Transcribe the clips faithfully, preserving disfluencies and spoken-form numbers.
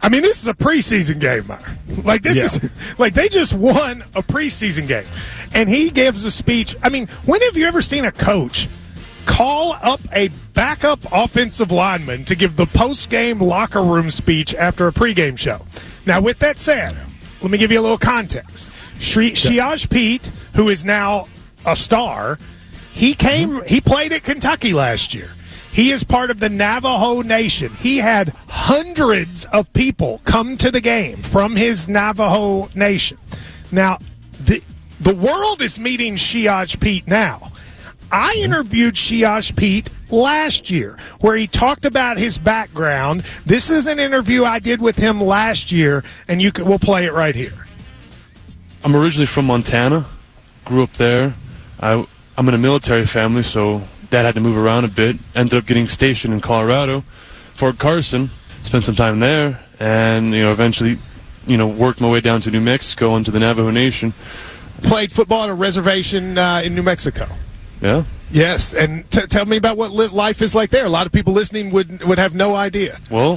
I mean, this is a preseason game, Myron. Like this Yeah. is like they just won a preseason game, and he gives a speech. I mean, when have you ever seen a coach call up a backup offensive lineman to give the post-game locker room speech after a pregame show? Now, with that said, let me give you a little context. Shri- Shiaj Pete, who is now a star, he came. Mm-hmm. He played at Kentucky last year. He is part of the Navajo Nation. He had hundreds of people come to the game from his Navajo Nation. Now, the the world is meeting Shiaj Pete now. I interviewed Shiaj Pete last year where he talked about his background. This is an interview I did with him last year, and you can, we'll play it right here. I'm originally from Montana. Grew up there. I, I'm in a military family, so Dad had to move around a bit. Ended up getting stationed in Colorado, Fort Carson. Spent some time there, and you know, eventually, you know, worked my way down to New Mexico into the Navajo Nation. Played football at a reservation uh, in New Mexico. Yeah. Yes, and t- tell me about what li- life is like there. A lot of people listening would would have no idea. Well,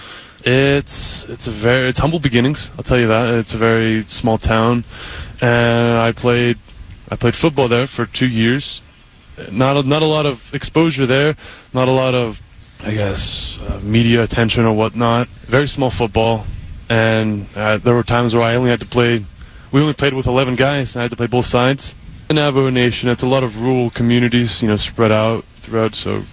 it's it's a very it's humble beginnings. I'll tell you that. It's a very small town, and I played I played football there for two years. Not a, not a lot of exposure there, not a lot of, I guess, uh, media attention or whatnot. Very small football, and uh, there were times where I only had to play, we only played with eleven guys, and I had to play both sides. The Navajo Nation, it's a lot of rural communities, you know, spread out throughout, so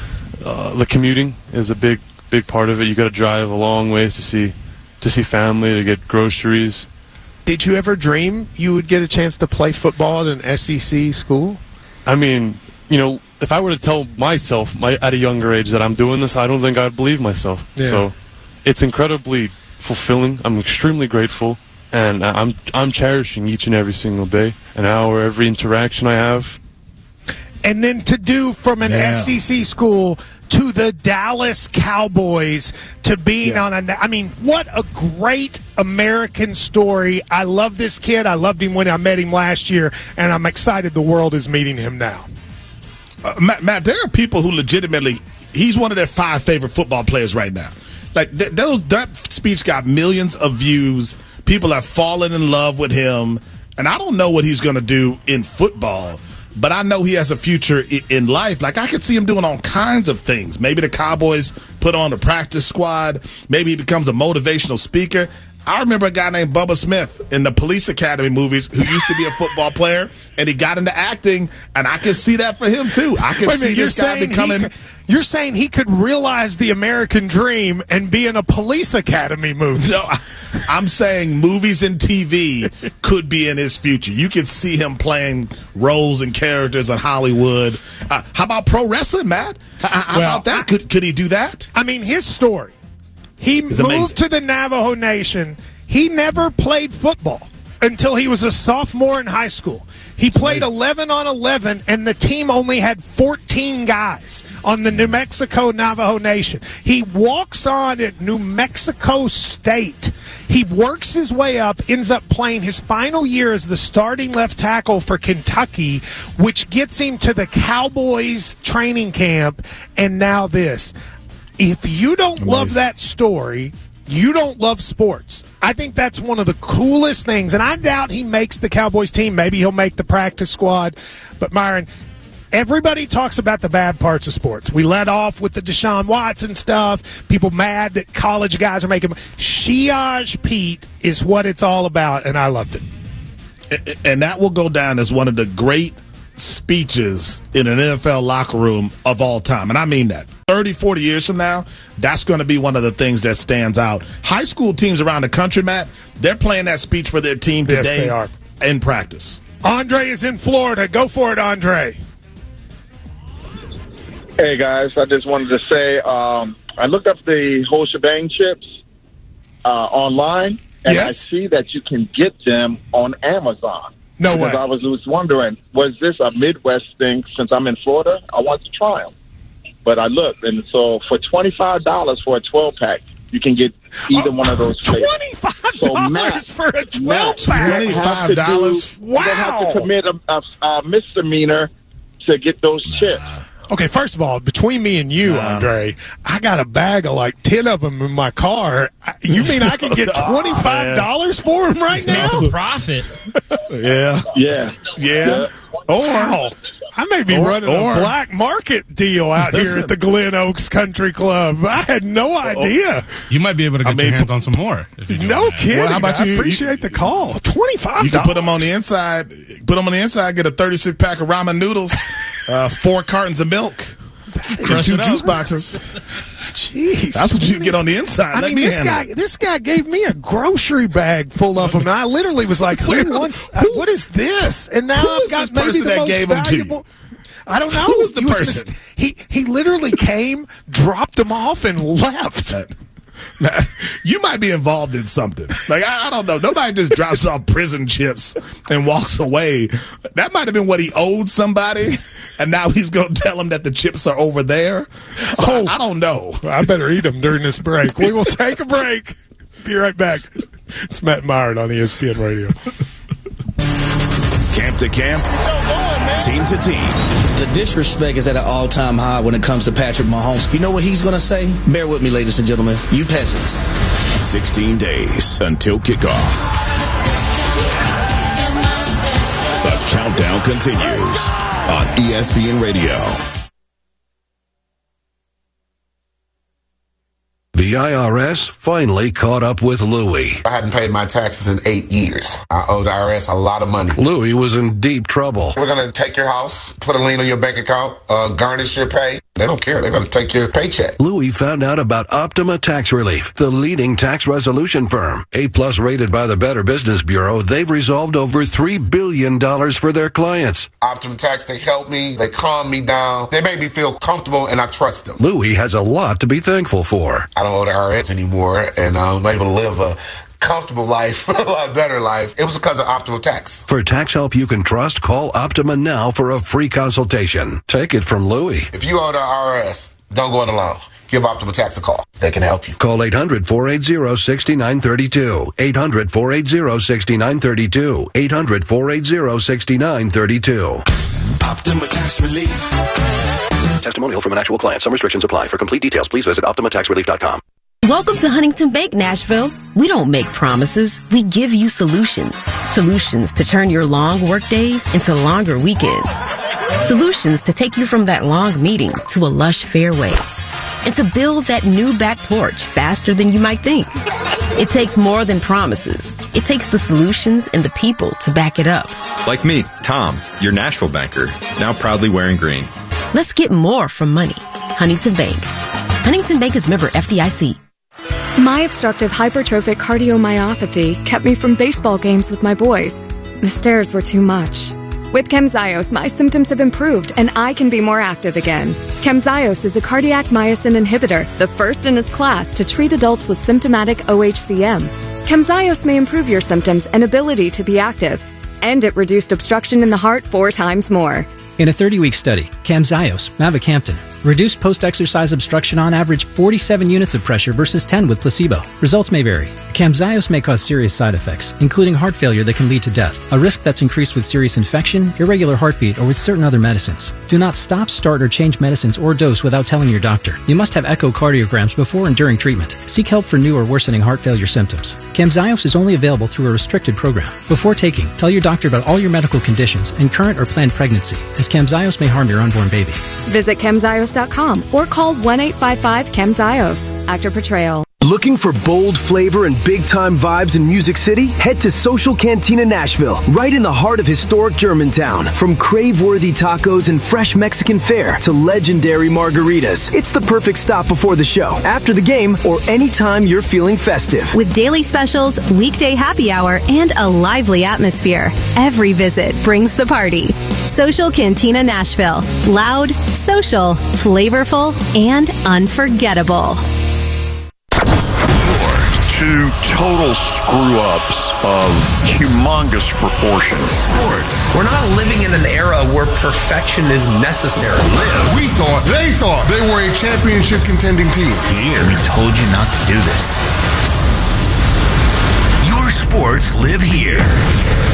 uh, the commuting is a big, big part of it. You got to drive a long ways to see, to see family, to get groceries. Did you ever dream you would get a chance to play football at an S E C school? I mean, you know, if I were to tell myself my, at a younger age that I'm doing this, I don't think I'd believe myself. Yeah. So it's incredibly fulfilling. I'm extremely grateful, and I'm I'm cherishing each and every single day, an hour, every interaction I have. And then to do from an Yeah. S E C school to the Dallas Cowboys to being Yeah. on a – I mean, what a great American story. I love this kid. I loved him when I met him last year, and I'm excited the world is meeting him now. Uh, Matt, Matt, there are people who legitimately – he's one of their five favorite football players right now. Like, th- those that speech got millions of views. People have fallen in love with him. And I don't know what he's going to do in football, but I know he has a future I- in life. Like, I could see him doing all kinds of things. Maybe the Cowboys put on a practice squad. Maybe he becomes a motivational speaker. I remember a guy named Bubba Smith in the Police Academy movies who used to be a football player, and he got into acting, and I could see that for him, too. I could Wait a see minute, you're this guy saying becoming... he could- You're saying he could realize the American dream and be in a Police Academy movie? No, I- I'm saying movies and T V could be in his future. You could see him playing roles and characters in Hollywood. Uh, how about pro wrestling, Matt? How, how Well, about that? Could could he do that? I mean, his story. He moved amazing. to the Navajo Nation. He never played football until he was a sophomore in high school. He played eleven on eleven, and the team only had fourteen guys on the New Mexico Navajo Nation. He walks on at New Mexico State. He works his way up, ends up playing his final year as the starting left tackle for Kentucky, which gets him to the Cowboys training camp, and now this. If you don't Amazing. love that story, you don't love sports. I think that's one of the coolest things, and I doubt he makes the Cowboys team. Maybe he'll make the practice squad. But, Myron, everybody talks about the bad parts of sports. We let off with the Deshaun Watson stuff, people mad that college guys are making – Shiaj Pete is what it's all about, and I loved it. And that will go down as one of the great speeches in an N F L locker room of all time. And I mean that. thirty, forty years from now, that's going to be one of the things that stands out. High school teams around the country, Matt, they're playing that speech for their team Yes, today they are. in practice. Andre is in Florida. Go for it, Andre. Hey, guys, I just wanted to say um, I looked up the whole shebang chips uh, online, and Yes. I see that you can get them on Amazon. No Because way. I was, was wondering, was this a Midwest thing? Since I'm in Florida, I wanted to try them. But I looked, and so for twenty-five dollars for a twelve-pack, you can get either one of those flavors. twenty-five dollars So, Matt, for a Matt, twelve-pack. you don't have to $25? do- You don't have Wow. to commit a, a, a misdemeanor to get those chips. Okay, first of all, between me and you, Andre, I got a bag of like ten of them in my car. You mean I can get twenty-five dollars for them right now? That's a profit. Yeah. Yeah. Yeah. Or Wow. I may be Or- running or- a black market deal out here Listen. at the Glen Oaks Country Club. I had no idea. You might be able to get I mean, your hands on some more. If you're doing No that. kidding. Well, how about I you- appreciate the call. twenty-five dollars. you can put them on the inside. Put them on the inside. Get a thirty-six pack of ramen noodles, uh, four cartons of milk, and two it juice up. boxes. Jeez. That's what you get on the inside. I Let mean, me this handle guy, it. this guy gave me a grocery bag full of them, and I literally was like, "Who wants? uh, what is this?" And now Who I've is got this maybe person the that most gave 'em to you? valuable. I don't know. Who was the He person? mis- he he literally came, dropped them off, and left. Now, you might be involved in something. Like, I, I don't know. Nobody just drops off prison chips and walks away. That might have been what he owed somebody, and now he's going to tell him that the chips are over there. So Oh. I, I don't know. I better eat them during this break. We will take a break. Be right back. It's Matt Myron on E S P N Radio. Camp to camp, team to team. The disrespect is at an all-time high when it comes to Patrick Mahomes. You know what he's going to say? Bear with me, ladies and gentlemen. You peasants. sixteen days until kickoff. The countdown continues on E S P N Radio. The I R S finally caught up with Louie. I hadn't paid my taxes in eight years. I owe the I R S a lot of money. Louie was in deep trouble. We're going to take your house, put a lien on your bank account, uh, garnish your pay. They don't care. They're going to take your paycheck. Louie found out about Optima Tax Relief, the leading tax resolution firm. A-plus rated by the Better Business Bureau, they've resolved over three billion dollars for their clients. Optima Tax, they help me. They calm me down. They make me feel comfortable, and I trust them. Louie has a lot to be thankful for. I don't owe the I R S anymore, and I'm able to live a comfortable life, a lot better life. It was because of Optima Tax. For tax help you can trust, call Optima now for a free consultation. Take it from Louie. If you owe the I R S, don't go it alone. Give Optima Tax a call. They can help you. Call eight hundred, four eight zero, six nine three two. eight hundred, four eight zero, six nine three two. eight hundred, four eight zero, six nine three two. Optima Tax Relief. Testimonial from an actual client. Some restrictions apply. For complete details, please visit optima tax relief dot com. Welcome to Huntington Bank, Nashville. We don't make promises. We give you solutions. Solutions to turn your long work days into longer weekends. Solutions to take you from that long meeting to a lush fairway. And to build that new back porch faster than you might think. It takes more than promises. It takes the solutions and the people to back it up. Like me, Tom, your Nashville banker, now proudly wearing green. Let's get more from money. Huntington Bank. Huntington Bank is member F D I C. My obstructive hypertrophic cardiomyopathy kept me from baseball games with my boys. The stairs were too much. With Camzyos, my symptoms have improved and I can be more active again. Camzyos is a cardiac myosin inhibitor, the first in its class to treat adults with symptomatic O H C M. Camzyos may improve your symptoms and ability to be active, and it reduced obstruction in the heart four times more. In a thirty-week study, Camzyos, mavacamten, reduced post-exercise obstruction on average forty-seven units of pressure versus ten with placebo. Results may vary. Camzyos may cause serious side effects, including heart failure that can lead to death, a risk that's increased with serious infection, irregular heartbeat, or with certain other medicines. Do not stop, start, or change medicines or dose without telling your doctor. You must have echocardiograms before and during treatment. Seek help for new or worsening heart failure symptoms. Camzyos is only available through a restricted program. Before taking, tell your doctor about all your medical conditions and current or planned pregnancy, as Camzyos may harm your unborn baby. Visit camzyos dot com or call one eight five five camzyos. Actor portrayal. Looking for bold flavor and big-time vibes in Music City? Head to Social Cantina Nashville, right in the heart of historic Germantown. From crave-worthy tacos and fresh Mexican fare to legendary margaritas, it's the perfect stop before the show, after the game, or anytime you're feeling festive. With daily specials, weekday happy hour, and a lively atmosphere, every visit brings the party. Social Cantina Nashville. Loud, social, flavorful, and unforgettable. Two total screw-ups of humongous proportions. Sports. We're not living in an era where perfection is necessary. We thought, they thought they were a championship contending team. Here, we told you not to do this. Your sports live here.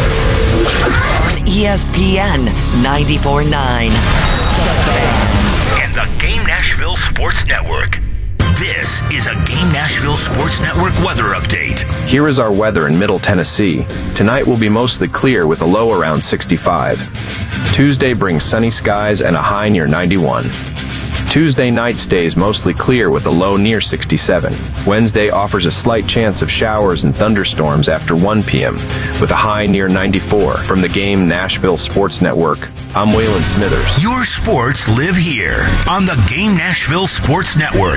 On E S P N ninety-four point nine. and the Game Nashville Sports Network. This is a Game Nashville Sports Network weather update. Here is our weather in Middle Tennessee. Tonight will be mostly clear with a low around sixty-five. Tuesday brings sunny skies and a high near ninety-one. Tuesday night stays mostly clear with a low near sixty-seven. Wednesday offers a slight chance of showers and thunderstorms after one p.m. with a high near ninety-four. From the Game Nashville Sports Network, I'm Waylon Smithers. Your sports live here on the Game Nashville Sports Network.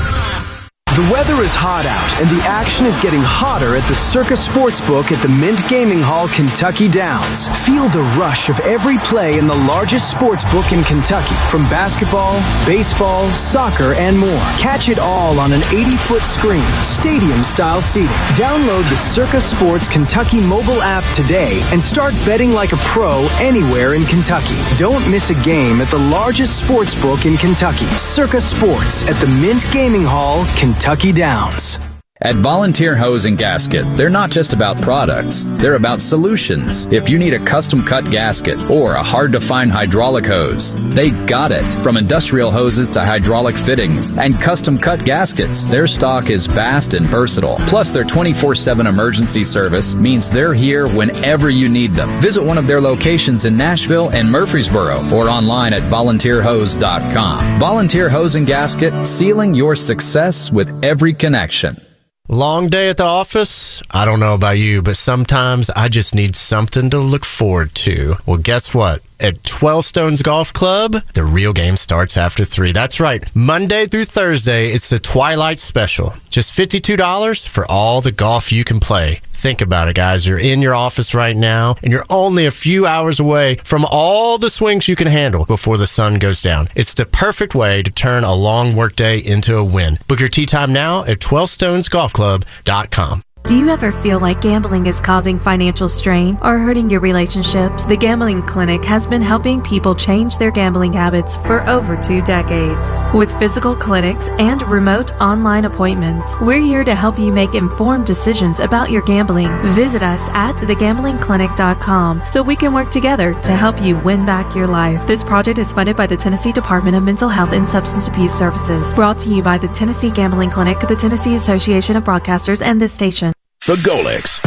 The weather is hot out, and the action is getting hotter at the Circa Sportsbook at the Mint Gaming Hall, Kentucky Downs. Feel the rush of every play in the largest sportsbook in Kentucky, from basketball, baseball, soccer, and more. Catch it all on an eighty-foot screen, stadium-style seating. Download the Circa Sports Kentucky mobile app today and start betting like a pro anywhere in Kentucky. Don't miss a game at the largest sportsbook in Kentucky, Circa Sports at the Mint Gaming Hall, Kentucky. Kentucky Downs. At Volunteer Hose and Gasket, they're not just about products, they're about solutions. If you need a custom-cut gasket or a hard-to-find hydraulic hose, they got it. From industrial hoses to hydraulic fittings and custom-cut gaskets, their stock is vast and versatile. Plus, their twenty-four seven emergency service means they're here whenever you need them. Visit one of their locations in Nashville and Murfreesboro or online at volunteer hose dot com. Volunteer Hose and Gasket, sealing your success with every connection. Long day at the office? I don't know about you, but sometimes I just need something to look forward to. Well, guess what? At twelve Stones Golf Club, the real game starts after three. That's right. Monday through Thursday, it's the Twilight Special. Just fifty-two dollars for all the golf you can play. Think about it, guys. You're in your office right now, and you're only a few hours away from all the swings you can handle before the sun goes down. It's the perfect way to turn a long workday into a win. Book your tee time now at twelve stones golf club dot com. Do you ever feel like gambling is causing financial strain or hurting your relationships? The Gambling Clinic has been helping people change their gambling habits for over two decades. With physical clinics and remote online appointments, we're here to help you make informed decisions about your gambling. Visit us at the gambling clinic dot com so we can work together to help you win back your life. This project is funded by the Tennessee Department of Mental Health and Substance Abuse Services. Brought to you by the Tennessee Gambling Clinic, the Tennessee Association of Broadcasters, and this station. The Golix.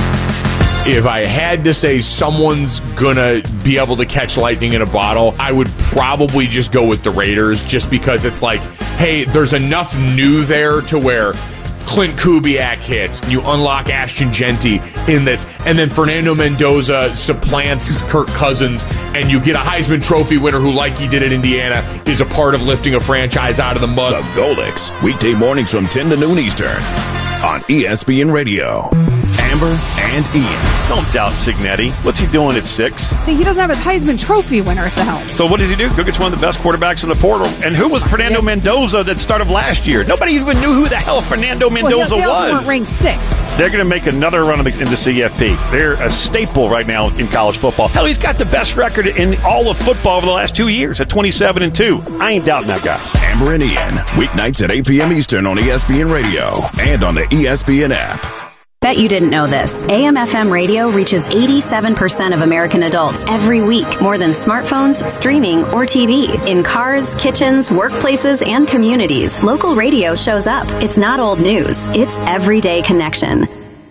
If I had to say someone's gonna be able to catch lightning in a bottle, I would probably just go with the Raiders, just because it's like, hey, there's enough new there to where Clint Kubiak hits, you unlock Ashton Genty in this, and then Fernando Mendoza supplants Kirk Cousins, and you get a Heisman Trophy winner who, like he did at Indiana, is a part of lifting a franchise out of the mud. The Golix, weekday mornings from ten to noon Eastern on E S P N Radio. Amber and Ian. Don't doubt Signetti. What's he doing at six? He doesn't have his Heisman Trophy winner at the helm. So what does he do? Go get one of the best quarterbacks in the portal. And who was Fernando yes. Mendoza that started last year? Nobody even knew who the hell Fernando Mendoza well, they was. They weren't ranked sixth. They're going to make another run in the C F P. They're a staple right now in college football. Hell, he's got the best record in all of football over the last two years at twenty-seven and two. I ain't doubting that guy. Amber and Ian, weeknights at eight p.m. Eastern on E S P N Radio and on the E S P N app. Bet you didn't know this. A M F M radio reaches eighty-seven percent of American adults every week, more than smartphones, streaming, or T V. In cars, kitchens, workplaces, and communities, local radio shows up. It's not old news. It's everyday connection.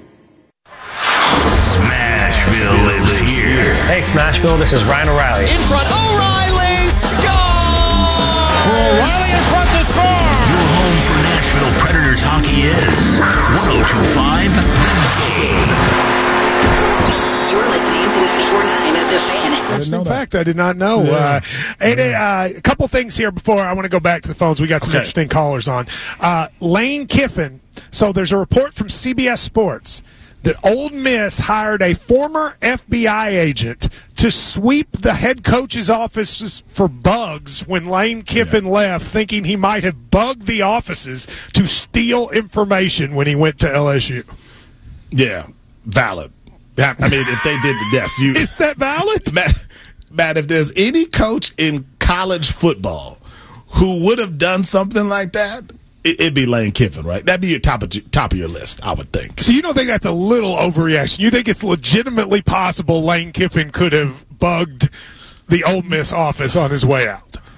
Smashville lives here. Hey, Smashville, this is Ryan O'Reilly. In front, O'Reilly! Score! For O'Reilly in front to score! Your home for Nashville Predators hockey is one oh two point five The Game. You're listening to the B forty-nine of The Fan. Interesting fact, I did not know. Yeah. Uh, and, uh, a couple things here before I want to go back to the phones. We got some okay. interesting callers on. Uh, Lane Kiffin. So there's a report from C B S Sports that Ole Miss hired a former F B I agent to sweep the head coach's offices for bugs when Lane Kiffin yeah. left, thinking he might have bugged the offices to steal information when he went to L S U. Yeah, valid. I mean, if they did, yes. You, Is that valid? Matt, Matt, if there's any coach in college football who would have done something like that, it'd be Lane Kiffin, right? That'd be your top of top of your list, I would think. So you don't think that's a little overreaction? You think it's legitimately possible Lane Kiffin could have bugged the Ole Miss office on his way out?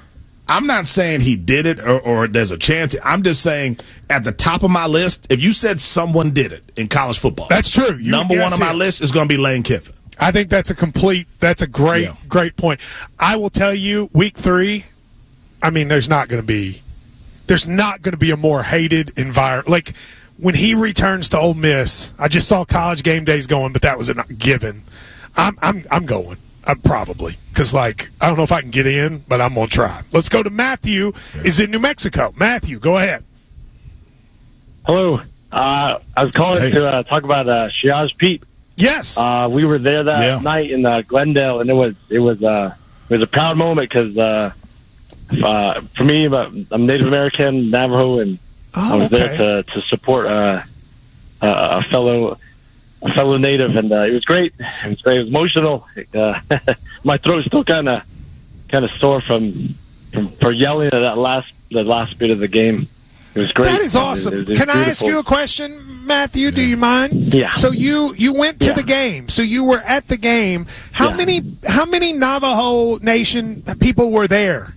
I'm not saying he did it or, or there's a chance. I'm just saying at the top of my list, if you said someone did it in college football, that's true. You, number yes, one on my it. list is going to be Lane Kiffin. I think that's a complete, that's a great, yeah. great point. I will tell you, week three, I mean, there's not going to be, there's not going to be a more hated environment. Like, when he returns to Ole Miss, I just saw College Game Days going, but that was a given. I'm, I'm, I'm going. I'm probably. Because, like, I don't know if I can get in, but I'm going to try. Let's go to Matthew. Yeah. Is in New Mexico. Matthew, go ahead. Hello. Uh, I was calling hey. to uh, talk about uh, Shiaz Pete. Yes, uh, we were there that yeah. night in uh, Glendale, and it was it was uh, it was a proud moment because uh, uh, for me, I'm Native American, Navajo, and oh, I was okay. there to to support uh, a fellow a fellow Native, and uh, it was great. It was great. It was emotional. Uh, my throat's still kind of kind of sore from from for yelling at that last the last bit of the game. It was great. That is awesome. It was, it was Can beautiful. I ask you a question, Matthew? Do you mind? Yeah. So you, you went to yeah. the game. So you were at the game. How yeah. many how many Navajo Nation people were there?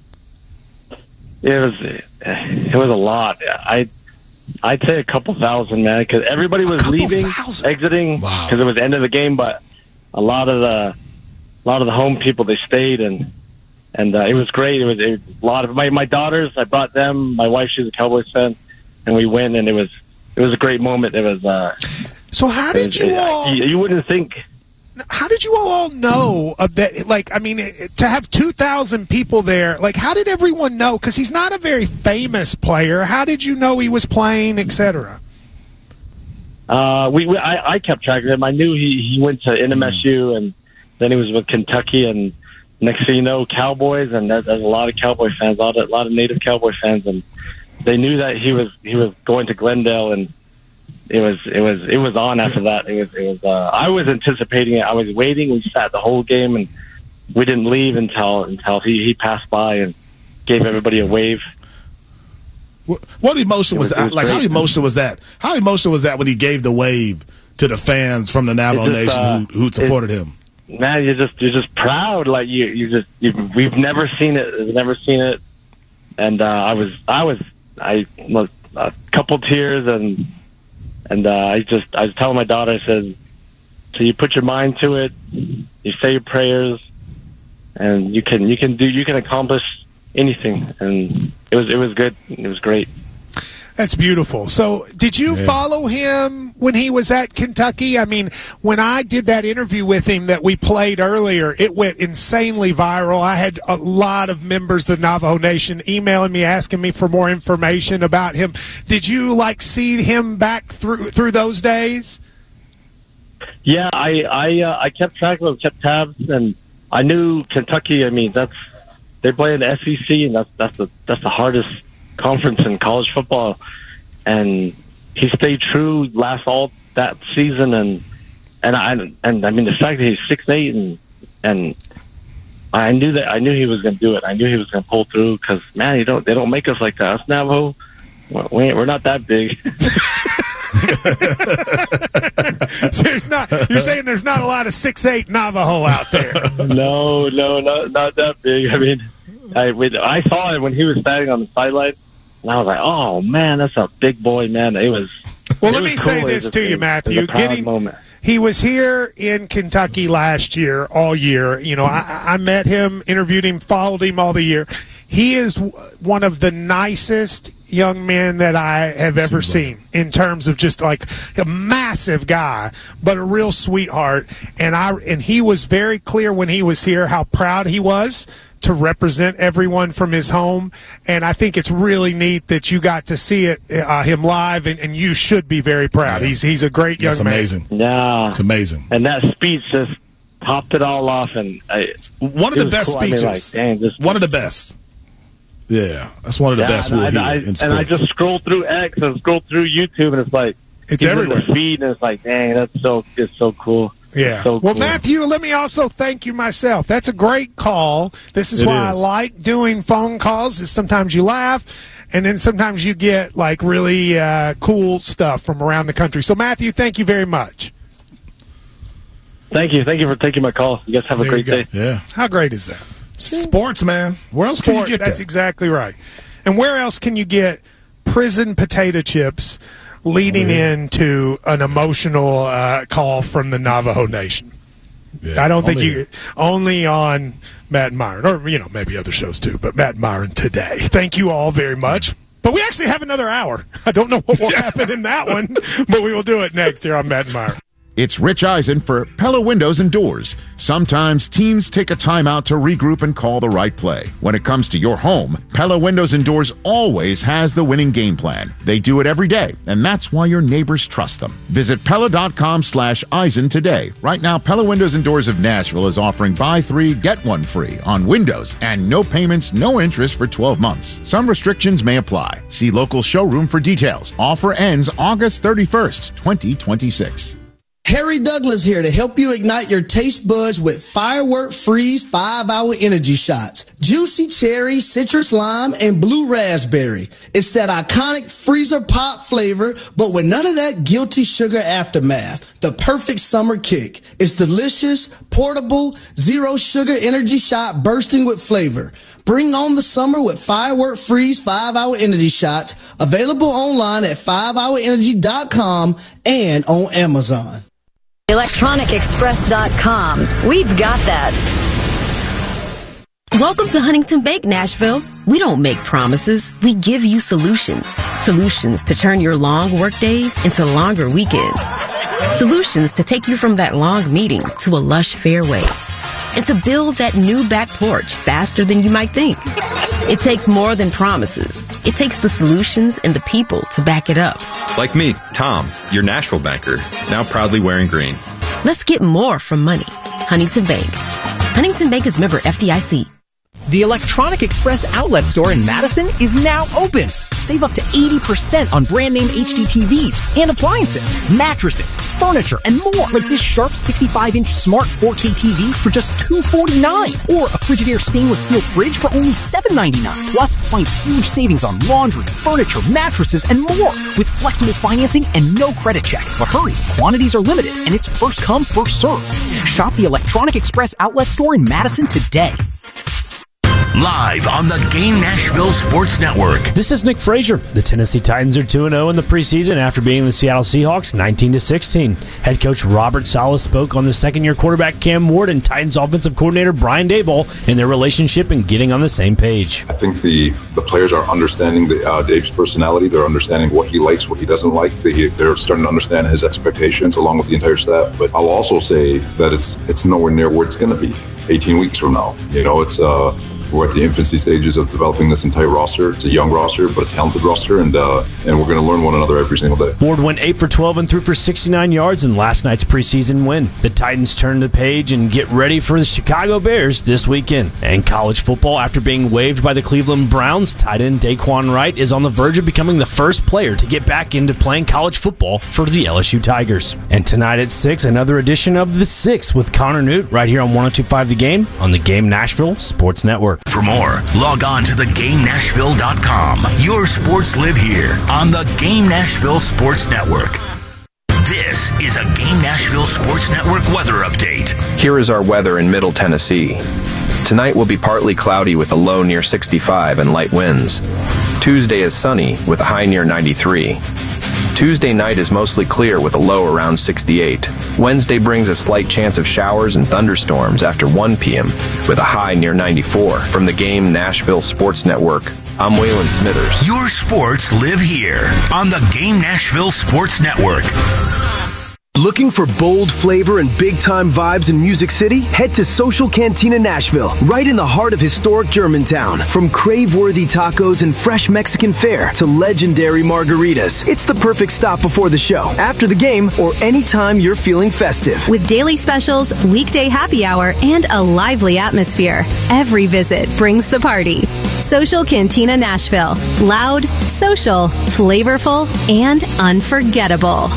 It was it was a lot. I I'd say a couple thousand, man, because everybody was leaving, thousand. exiting, because wow. it was the end of the game. But a lot of the a lot of the home people, they stayed and. And uh, it was great. It was, it was a lot of my my daughters. I brought them. My wife, she's a Cowboys fan, and we went. And it was it was a great moment. It was. Uh, so how did was, you it, all? You, you wouldn't think. How did you all know of that? Like, I mean, to have two thousand people there. Like, how did everyone know? Because he's not a very famous player. How did you know he was playing, et cetera? Uh, we, we I, I kept track of him. I knew he he went to N M S U, and then he was with Kentucky and. Next thing you know, Cowboys, and there's a lot of Cowboy fans, a lot of, a lot of native Cowboy fans, and they knew that he was he was going to Glendale, and it was it was it was on after that. It was it was. Uh, I was anticipating it. I was waiting. We sat the whole game, and we didn't leave until until he, he passed by and gave everybody a wave. What emotion was, was that? Like, great. How emotional was that? How emotional was that when he gave the wave to the fans from the Navajo just, Nation uh, who who supported him? Man, you're just you're just proud. Like you, you just you, we've never seen it. We've never seen it. And uh, I was I was I look a couple tears and and uh, I just I was telling my daughter, I said, so you put your mind to it, you say your prayers, and you can you can do you can accomplish anything. And it was it was good. It was great. That's beautiful. So did you yeah. follow him when he was at Kentucky? I mean, when I did that interview with him that we played earlier, it went insanely viral. I had a lot of members of the Navajo Nation emailing me, asking me for more information about him. Did you, like, see him back through through those days? Yeah, I I, uh, I kept track of him, kept tabs, and I knew Kentucky, I mean, that's they play in the S E C, and that's, that's, the, that's the hardest conference in college football, and he stayed true last all that season, and and I and I mean the fact that he's six eight and and I knew that I knew he was going to do it. I knew he was going to pull through because man, you don't they don't make us like that. Us Navajo, we're, we're not that big. So there's not. You're saying there's not a lot of six eight Navajo out there? No, no, not not that big. I mean, I I saw it when he was standing on the sideline. And I was like, "Oh man, that's a big boy, man!" It was. Well, it let was me cool. say this to you, Matthew. It was a proud moment. He was here in Kentucky last year, all year. You know, I, I met him, interviewed him, followed him all the year. He is one of the nicest young men that I have ever seen in terms of just like a massive guy, but a real sweetheart. And I and he was very clear when he was here how proud he was to represent everyone from his home, and I think it's really neat that you got to see it uh, him live, and, and you should be very proud. Yeah. He's he's a great young That's man. amazing. Yeah, it's amazing. And that speech just topped it all off. And I, one of the best cool. speeches. I mean, like, dang, this one of the best. Yeah, that's one of the yeah, best and we'll I, hear I, in sports. And I just scroll through X and scroll through YouTube, and it's like it's everywhere. The feed, and it's like, dang, that's so it's so cool. Yeah. So well, cool. Matthew, let me also thank you myself. That's a great call. This is it why is. I like doing phone calls. Is sometimes you laugh, and then sometimes you get like really uh, cool stuff from around the country. So, Matthew, thank you very much. Thank you. Thank you for taking my call. You guys have there a great day. Yeah. How great is that? Sports, man. Where else Sport, can you get that's that? exactly right. And where else can you get prison potato chips leading yeah. into an emotional uh, call from the Navajo Nation? Yeah, I don't think you only on Matt and Myron, or you know maybe other shows too, but Matt and Myron today. Thank you all very much. But we actually have another hour. I don't know what will happen in that one, but we will do it next here on Matt and Myron. It's Rich Eisen for Pella Windows and Doors. Sometimes teams take a timeout to regroup and call the right play. When it comes to your home, Pella Windows and Doors always has the winning game plan. They do it every day, and that's why your neighbors trust them. Visit Pella.com slash Eisen today. Right now, Pella Windows and Doors of Nashville is offering buy three, get one free on windows and no payments, no interest for twelve months. Some restrictions may apply. See local showroom for details. Offer ends August thirty-first, twenty twenty-six. Harry Douglas here to help you ignite your taste buds with Firework Freeze five hour energy shots. Juicy cherry, citrus lime, and blue raspberry. It's that iconic freezer pop flavor, but with none of that guilty sugar aftermath. The perfect summer kick. It's delicious, portable, zero sugar energy shot bursting with flavor. Bring on the summer with Firework Freeze five hour energy shots. Available online at five hour energy dot com and on Amazon. electronic express dot com. We've got that. Welcome to Huntington Bank, Nashville. We don't make promises. We give you solutions. Solutions to turn your long work days into longer weekends. Solutions to take you from that long meeting to a lush fairway. And to build that new back porch faster than you might think. It takes more than promises. It takes the solutions and the people to back it up. Like me, Tom, your Nashville banker, now proudly wearing green. Let's get more from money. Huntington Bank. Huntington Bank is member F D I C. The Electronic Express outlet store in Madison is now open. Save up to eighty percent on brand name H D T Vs and appliances, mattresses, furniture, and more. Like this Sharp sixty-five inch smart four K T V for just two hundred forty-nine dollars. Or a Frigidaire stainless steel fridge for only seven ninety-nine. Plus, find huge savings on laundry, furniture, mattresses, and more. With flexible financing and no credit check. But hurry, quantities are limited and it's first come, first served. Shop the Electronic Express outlet store in Madison today. Live on the Game Nashville Sports Network. This is Nick Frazier. The Tennessee Titans are two and oh in the preseason after beating the Seattle Seahawks nineteen to sixteen. Head coach Robert Saleh spoke on the second-year quarterback Cam Ward and Titans offensive coordinator Brian Daboll in their relationship and getting on the same page. I think the, the players are understanding the, uh, Dave's personality. They're understanding what he likes, what he doesn't like. They, they're starting to understand his expectations along with the entire staff. But I'll also say that it's it's nowhere near where it's going to be eighteen weeks from now. You know, it's... uh. We're at the infancy stages of developing this entire roster. It's a young roster, but a talented roster, and uh, and we're going to learn one another every single day. Ward went eight for twelve and threw for sixty-nine yards in last night's preseason win. The Titans turn the page and get ready for the Chicago Bears this weekend. And college football, after being waived by the Cleveland Browns, tight end Daquan Wright is on the verge of becoming the first player to get back into playing college football for the L S U Tigers. And tonight at six, another edition of The Six with Connor Newt right here on one oh two point five The Game on the Game Nashville Sports Network. For more, log on to the game nashville dot com. Your sports live here on the Game Nashville Sports Network. This is a Game Nashville Sports Network weather update. Here is our weather in Middle Tennessee. Tonight will be partly cloudy with a low near sixty-five and light winds. Tuesday is sunny with a high near ninety-three. Tuesday night is mostly clear with a low around sixty-eight. Wednesday brings a slight chance of showers and thunderstorms after one p.m. with a high near ninety-four. From the Game Nashville Sports Network, I'm Waylon Smithers. Your sports live here on the Game Nashville Sports Network. Looking for bold flavor and big-time vibes in Music City? Head to Social Cantina Nashville, right in the heart of historic Germantown. From crave-worthy tacos and fresh Mexican fare to legendary margaritas, it's the perfect stop before the show, after the game, or anytime you're feeling festive. With daily specials, weekday happy hour, and a lively atmosphere, every visit brings the party. Social Cantina Nashville. Loud, social, flavorful, and unforgettable.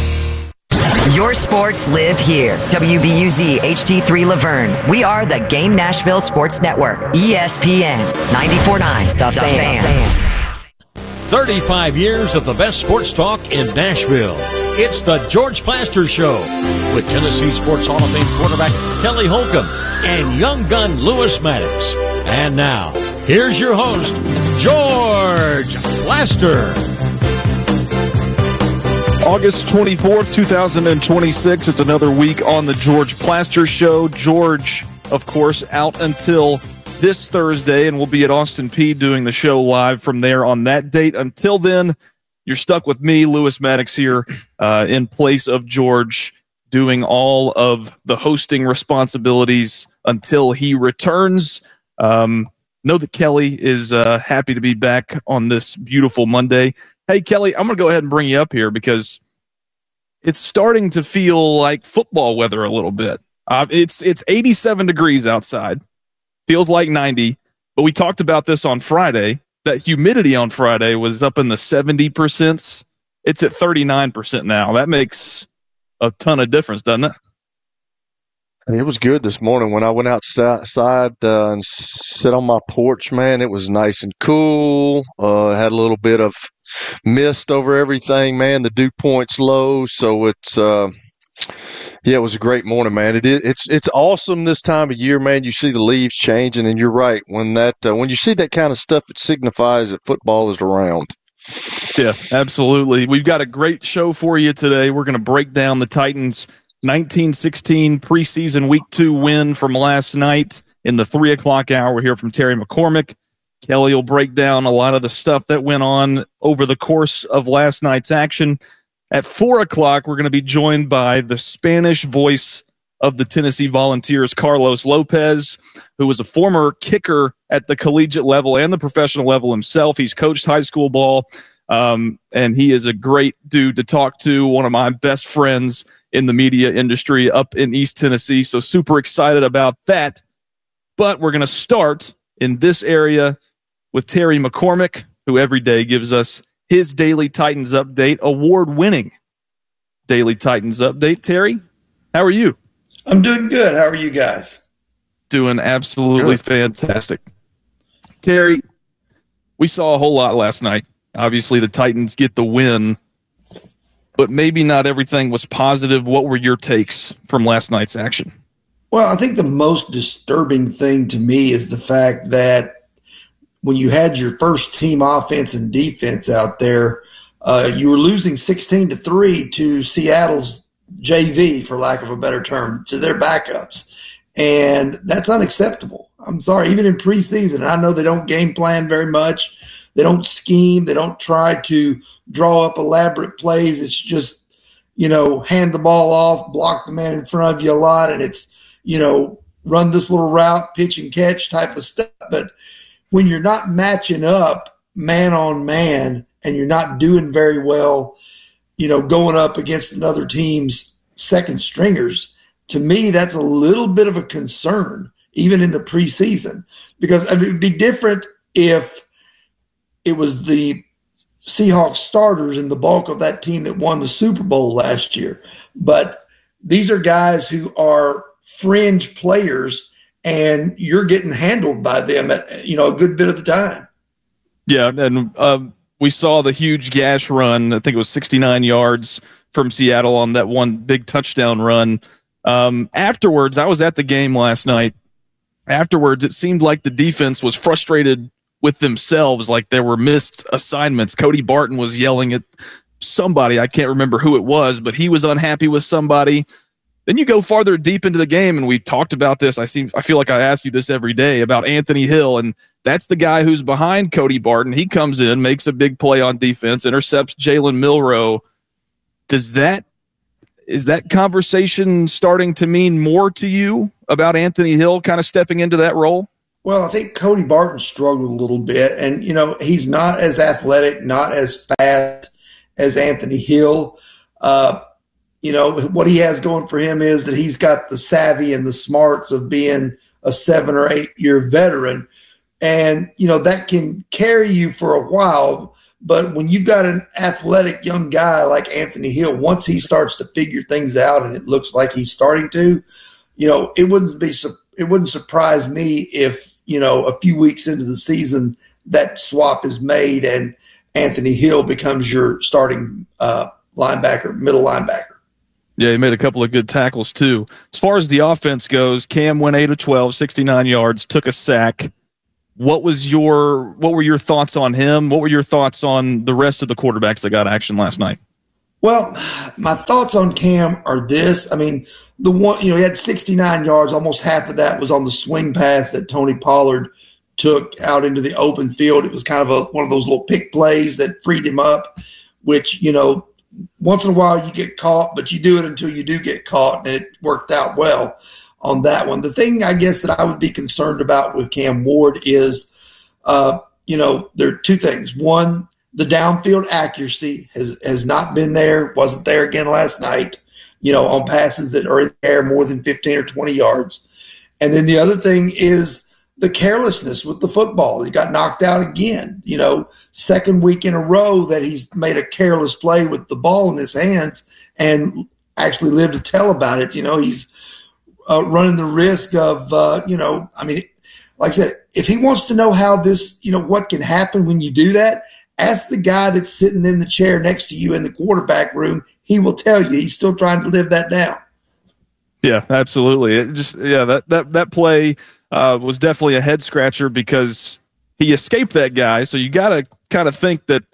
Your sports live here. W B U Z H D three Laverne. We are the Game Nashville Sports Network. E S P N ninety-four point nine. The, the Fan. fan. thirty-five years of the best sports talk in Nashville. It's the George Plaster Show with Tennessee Sports Hall of Fame quarterback Kelly Holcomb and young gun Lewis Maddox. And now, here's your host, George Plaster. August twenty-fourth, twenty twenty-six. It's another week on the George Plaster Show. George, of course, out until this Thursday, and we'll be at Austin Peay doing the show live from there on that date. Until then, you're stuck with me, Lewis Maddox, here uh, in place of George, doing all of the hosting responsibilities until he returns. Um, know that Kelly is uh, happy to be back on this beautiful Monday. Hey, Kelly, I'm going to go ahead and bring you up here because it's starting to feel like football weather a little bit. Uh, it's it's eighty-seven degrees outside. Feels like ninety. But we talked about this on Friday. That humidity on Friday was up in the seventy percent. It's at thirty-nine percent now. That makes a ton of difference, doesn't it? It was good this morning when I went outside uh, and sit on my porch, man. It was nice and cool. Uh, had a little bit of mist over everything, man. The dew point's low, so it's uh, yeah, it was a great morning, man. It is, it's it's awesome this time of year, man. You see the leaves changing, and you're right. When that uh, when you see that kind of stuff, it signifies that football is around. Yeah, absolutely. We've got a great show for you today. We're going to break down the Titans' nineteen sixteen preseason week two win from last night in the three o'clock hour. We'll hear from Terry McCormick. Kelly will break down a lot of the stuff that went on over the course of last night's action. At four o'clock, we're going to be joined by the Spanish voice of the Tennessee Volunteers, Carlos Lopez, who was a former kicker at the collegiate level and the professional level himself. He's coached high school ball, um, and he is a great dude to talk to, one of my best friends in the media industry up in East Tennessee. So super excited about that. But we're going to start in this area with Terry McCormick, who every day gives us his Daily Titans Update, award-winning Daily Titans Update. Terry, how are you? I'm doing good. How are you guys? Doing absolutely good. Fantastic. Terry, we saw a whole lot last night. Obviously, the Titans get the win, but maybe not everything was positive. What were your takes from last night's action? Well, I think the most disturbing thing to me is the fact that when you had your first team offense and defense out there, uh, you were losing sixteen to three to Seattle's J V, for lack of a better term, to their backups. And that's unacceptable. I'm sorry, even in preseason, and I know they don't game plan very much. They don't scheme. They don't try to draw up elaborate plays. It's just, you know, hand the ball off, block the man in front of you a lot, and it's, you know, run this little route, pitch and catch type of stuff. But when you're not matching up man on man and you're not doing very well, you know, going up against another team's second stringers, to me, that's a little bit of a concern, even in the preseason, because I mean, it'd be different if it was the Seahawks starters and the bulk of that team that won the Super Bowl last year. But these are guys who are fringe players, and you're getting handled by them at, you know, a good bit of the time. Yeah, and um, we saw the huge gash run. I think it was sixty-nine yards from Seattle on that one big touchdown run. Um, afterwards, I was at the game last night. Afterwards, it seemed like the defense was frustrated with themselves, like there were missed assignments. Cody Barton was yelling at somebody. I can't remember who it was, but he was unhappy with somebody. Then you go farther deep into the game, and we talked about this. I seem I feel like I ask you this every day about Anthony Hill, and that's the guy who's behind Cody Barton. He comes in, makes a big play on defense, intercepts Jalen Milroe. Does that is that conversation starting to mean more to you about Anthony Hill kind of stepping into that role? Well, I think Cody Barton struggled a little bit, and you know he's not as athletic, not as fast as Anthony Hill. Uh, You know, what he has going for him is that he's got the savvy and the smarts of being a seven or eight year veteran. And, you know, that can carry you for a while. But when you've got an athletic young guy like Anthony Hill, once he starts to figure things out, and it looks like he's starting to, you know, it wouldn't be, it wouldn't surprise me if, you know, a few weeks into the season that swap is made and Anthony Hill becomes your starting uh linebacker, middle linebacker. Yeah, he made a couple of good tackles too. As far as the offense goes, Cam went eight of twelve, sixty-nine yards, took a sack. What was your what were your thoughts on him? What were your thoughts on the rest of the quarterbacks that got action last night? Well, my thoughts on Cam are this. I mean, the one, you know, he had sixty-nine yards. Almost half of that was on the swing pass that Tony Pollard took out into the open field. It was kind of a, one of those little pick plays that freed him up, which, you know, once in a while you get caught, but you do it until you do get caught, and it worked out well on that one. The thing I guess that I would be concerned about with Cam Ward is, uh, you know, there are two things. One, the downfield accuracy has, has not been there, wasn't there again last night, you know, on passes that are in the air more than fifteen or twenty yards. And then the other thing is the carelessness with the football. He got knocked out again, you know, second week in a row that he's made a careless play with the ball in his hands and actually lived to tell about it. You know, he's uh, running the risk of, uh, you know, I mean, like I said, if he wants to know how this, you know, what can happen when you do that, ask the guy that's sitting in the chair next to you in the quarterback room. He will tell you. He's still trying to live that down. Yeah, absolutely. It just yeah, that that that play uh, was definitely a head scratcher because he escaped that guy. So you got to kind of think that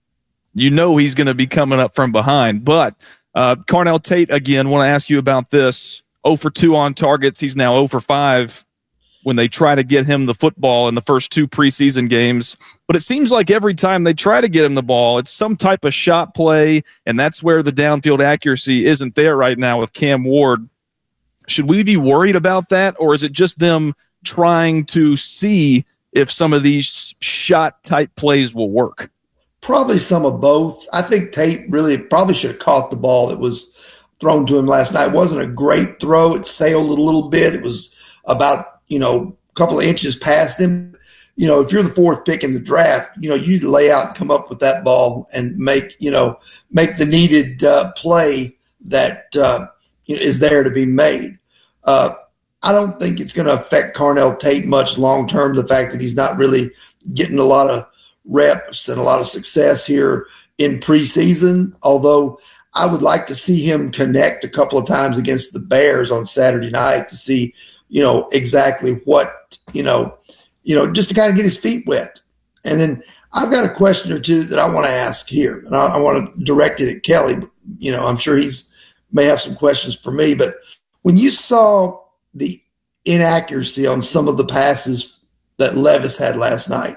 you know he's going to be coming up from behind. But uh, Carnell Tate, again, want to ask you about this. zero for two on targets. He's now zero for five when they try to get him the football in the first two preseason games. But it seems like every time they try to get him the ball, it's some type of shot play, and that's where the downfield accuracy isn't there right now with Cam Ward. Should we be worried about that, or is it just them trying to see if some of these shot-type plays will work? Probably some of both. I think Tate really probably should have caught the ball that was thrown to him last night. It wasn't a great throw. It sailed a little bit. It was about, you know, a couple of inches past him. You know, if you're the fourth pick in the draft, you know, you lay out and come up with that ball and make, you know, make the needed uh, play that uh, is there to be made. Uh, I don't think it's going to affect Carnell Tate much long term, the fact that he's not really getting a lot of reps and a lot of success here in preseason, although I would like to see him connect a couple of times against the Bears on Saturday night to see, you know, exactly what, you know, you know, just to kind of get his feet wet. And then I've got a question or two that I want to ask here, and I, I want to direct it at Kelly. You know, I'm sure he's may have some questions for me, but when you saw the inaccuracy on some of the passes that Levis had last night,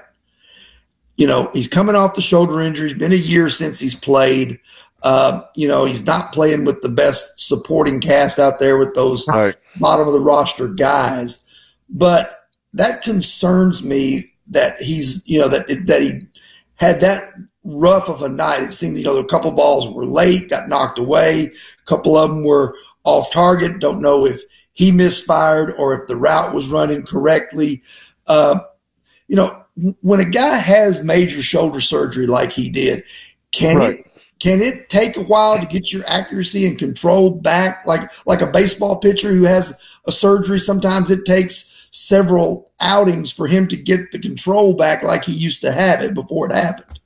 you know, he's coming off the shoulder injury. It's been a year since he's played. Uh, you know, he's not playing with the best supporting cast out there with those right. bottom of the roster guys. But that concerns me that he's, you know, that that he had that rough of a night. It seemed, you know, a couple balls were late, got knocked away. A couple of them were off target. Don't know if he misfired or if the route was running correctly. Uh, you know, when a guy has major shoulder surgery like he did, can right. it can it take a while to get your accuracy and control back? Like like a baseball pitcher who has a surgery, sometimes it takes several outings for him to get the control back like he used to have it before it happened.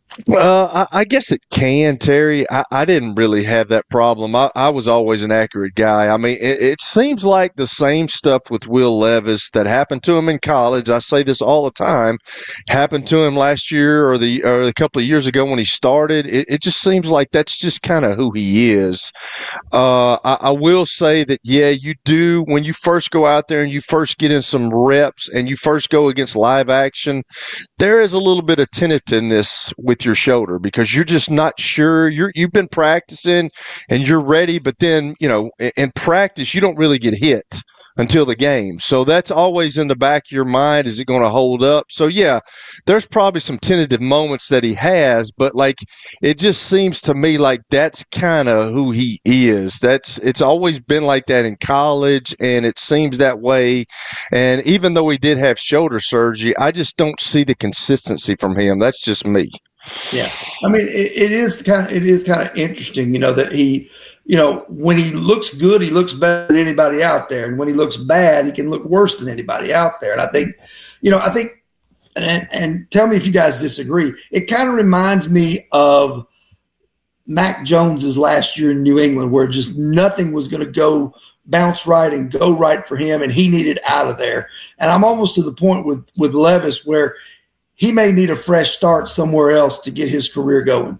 Well, I, I guess it can, Terry. I, I didn't really have that problem. I, I was always an accurate guy. I mean, it, it seems like the same stuff with Will Levis that happened to him in college. I say this all the time. Happened to him last year or the or a couple of years ago when he started. It, it just seems like that's just kind of who he is. Uh, I, I will say that, yeah, you do when you first go out there and you first get in some reps and you first go against live action, there is a little bit of tentativeness with your shoulder because you're just not sure. You're, you've been practicing and you're ready, but then, you know, in, in practice, you don't really get hit until the game. So that's always in the back of your mind. Is it going to hold up? So, yeah, there's probably some tentative moments that he has, but, like, it just seems to me like that's kind of who he is. That's It's always been like that in college, and it seems that way. And even though he did have shoulder surgery, I just don't see the consistency from him. That's just me. Yeah, I mean, it, it is kind of it is kind of interesting, you know, that he, you know, when he looks good, he looks better than anybody out there, and when he looks bad, he can look worse than anybody out there. And I think, you know, I think, and and tell me if you guys disagree. It kind of reminds me of Mac Jones's last year in New England, where just nothing was going to go bounce right and go right for him, and he needed out of there. And I'm almost to the point with, with Levis where he may need a fresh start somewhere else to get his career going.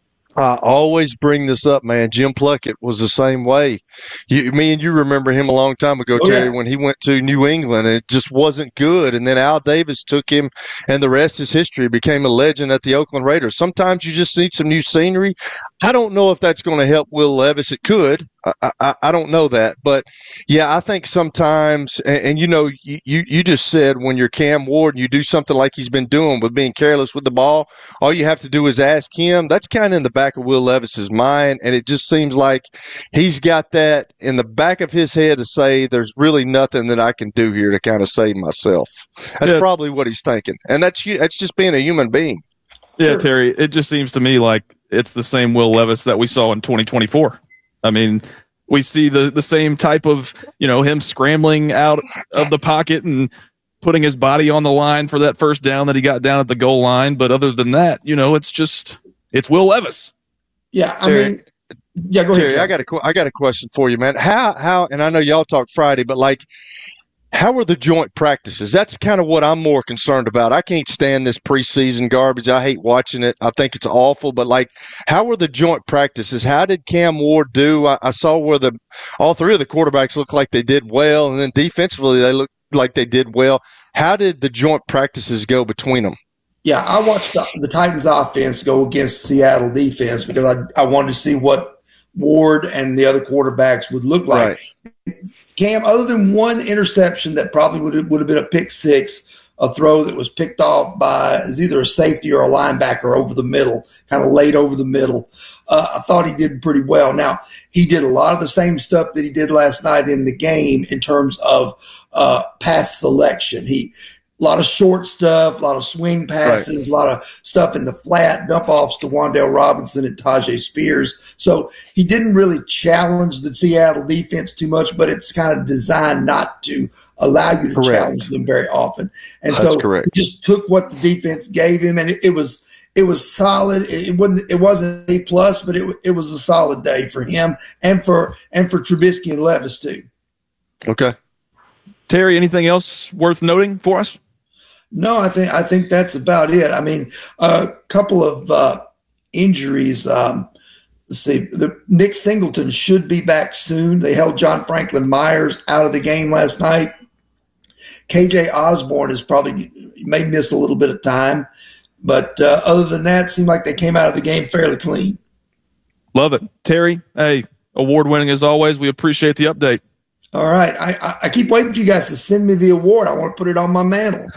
I always bring this up, man. Jim Plunkett was the same way. You, me and you remember him a long time ago, oh, Terry, yeah. when he went to New England, and it just wasn't good. And then Al Davis took him, and the rest is history. He became a legend at the Oakland Raiders. Sometimes you just need some new scenery. I don't know if that's going to help Will Levis. It could. I, I, I don't know that. But, yeah, I think sometimes, and, and you know, you, you just said when you're Cam Ward and you do something like he's been doing with being careless with the ball, all you have to do is ask him. That's kind of in the back of Will Levis's mind, and it just seems like he's got that in the back of his head to say there's really nothing that I can do here to kind of save myself. That's yeah. probably what he's thinking, and that's that's just being a human being. Yeah, sure. Terry, it just seems to me like it's the same Will Levis that we saw in twenty twenty-four. I mean, we see the, the same type of, you know, him scrambling out of the pocket and putting his body on the line for that first down that he got down at the goal line. But other than that, you know, it's just, it's Will Levis. Yeah, I Terry, mean, yeah, go Terry, ahead. I got a, I got a question for you, man. How, how, and I know y'all talk Friday, but like, how are the joint practices? That's kind of what I'm more concerned about. I can't stand this preseason garbage. I hate watching it. I think it's awful. But, like, how are the joint practices? How did Cam Ward do? I, I saw where the all three of the quarterbacks looked like they did well, and then defensively they looked like they did well. How did the joint practices go between them? Yeah, I watched the, the Titans offense go against Seattle defense because I, I wanted to see what Ward and the other quarterbacks would look like. Right. Cam, other than one interception that probably would have, would have been a pick six, a throw that was picked off by is either a safety or a linebacker over the middle, kind of late over the middle. Uh, I thought he did pretty well. Now, he did a lot of the same stuff that he did last night in the game in terms of uh, pass selection. He a lot of short stuff, a lot of swing passes, right. a lot of stuff in the flat, dump offs to Wan'Dale Robinson and Tajay Spears. So he didn't really challenge the Seattle defense too much, but it's kind of designed not to allow you to correct. challenge them very often. And That's so correct. he just took what the defense gave him, and it, it was it was solid. It wasn't it wasn't A plus, but it it was a solid day for him and for and for Trubisky and Levis too. Okay, Terry, anything else worth noting for us? No, I think I think that's about it. I mean, a couple of uh, injuries. Um, let's see, the, Nick Singleton should be back soon. They held John Franklin Myers out of the game last night. K J Osborne is probably may miss a little bit of time, but uh, other than that, it seemed like they came out of the game fairly clean. Love it, Terry. Hey, award winning as always. We appreciate the update. All right. I, I keep waiting for you guys to send me the award. I want to put it on my mantle.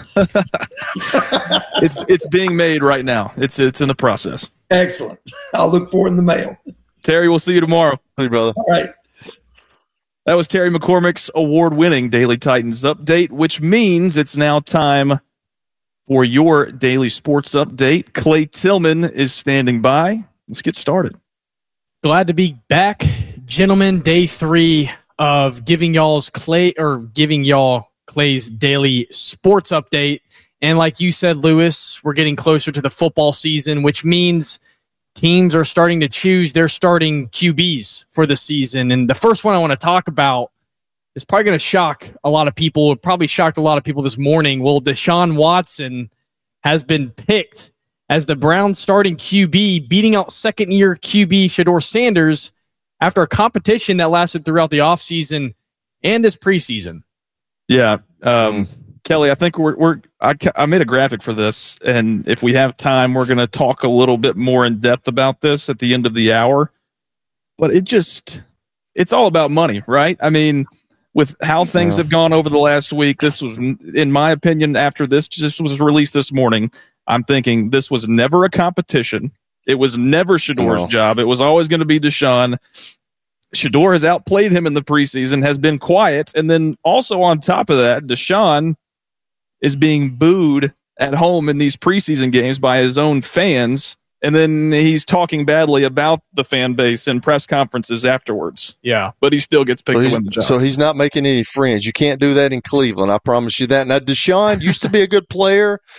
it's it's being made right now. It's it's in the process. Excellent. I'll look for it in the mail. Terry, we'll see you tomorrow. Hey, brother. All right. That was Terry McCormick's award-winning Daily Titans update, which means it's now time for your daily sports update. Clay Tillman is standing by. Let's get started. Glad to be back, gentlemen. Day three of giving y'all's Clay or giving y'all Clay's daily sports update. And like you said, Lewis, we're getting closer to the football season, which means teams are starting to choose their starting Q Bs for the season. And the first one I want to talk about is probably going to shock a lot of people. It probably shocked a lot of people this morning. Well, Deshaun Watson has been picked as the Browns starting Q B, beating out second-year Q B Shedeur Sanders after a competition that lasted throughout the offseason and this preseason. Yeah. Um, Kelly, I think we're, we're I, I made a graphic for this, and if we have time, we're going to talk a little bit more in depth about this at the end of the hour. But it just, it's all about money, right? I mean, with how things have gone over the last week, this was, in my opinion, after this just was released this morning, I'm thinking this was never a competition. It was never Shedeur's no. job. It was always going to be Deshaun. Shedeur has outplayed him in the preseason, has been quiet. And then also on top of that, Deshaun is being booed at home in these preseason games by his own fans. And then he's talking badly about the fan base in press conferences afterwards. Yeah. But he still gets picked so to win the job. So he's not making any friends. You can't do that in Cleveland. I promise you that. Now, Deshaun used to be a good player,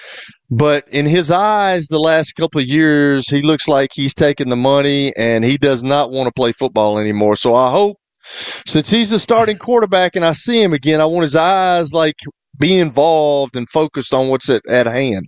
But in his eyes, the last couple of years, he looks like he's taking the money and he does not want to play football anymore. So I hope, since he's the starting quarterback and I see him again, I want his eyes like be involved and focused on what's at, at hand.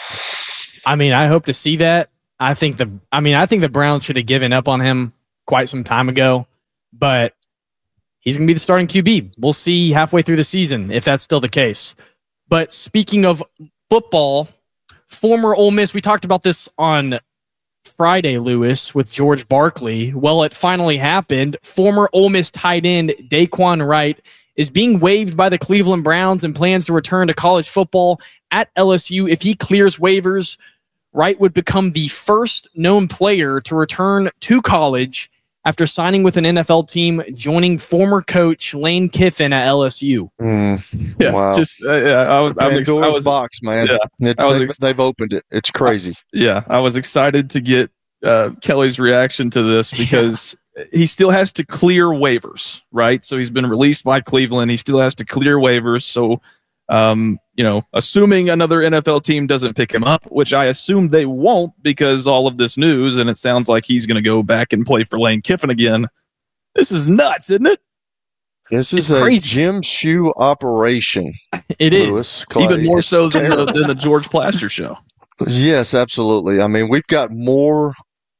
I mean, I hope to see that. I think the I mean, I think the Browns should have given up on him quite some time ago, but he's going to be the starting Q B. We'll see halfway through the season if that's still the case. But speaking of football, former Ole Miss, we talked about this on Friday, Lewis, with George Barkley. Well, it finally happened. Former Ole Miss tight end Daquan Wright is being waived by the Cleveland Browns and plans to return to college football at L S U. If he clears waivers, Wright would become the first known player to return to college after signing with an N F L team, joining former coach Lane Kiffin at L S U. Mm, yeah, wow. just uh, yeah, I was, I was, ex- Pandora's I was box, man. Yeah, It's, I was they've, ex- they've opened it. It's crazy. Yeah, I was excited to get uh, Kelly's reaction to this because yeah. he still has to clear waivers, right? So he's been released by Cleveland. He still has to clear waivers. So, um, you know, assuming another N F L team doesn't pick him up, which I assume they won't because all of this news, and it sounds like he's going to go back and play for Lane Kiffin again. This is nuts, isn't it? This is it's a crazy. Jim Shoe operation. It Lewis, is. Clay. Even more It's so than the, terrible. than the George Plaster show. Yes, absolutely. I mean, we've got more